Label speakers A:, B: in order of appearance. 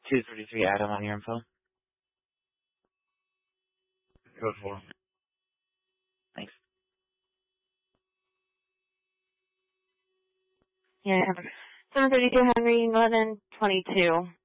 A: 233 Adam on your info.
B: Code 4.
A: Thanks.
C: Yeah, 732 Henry, 1122.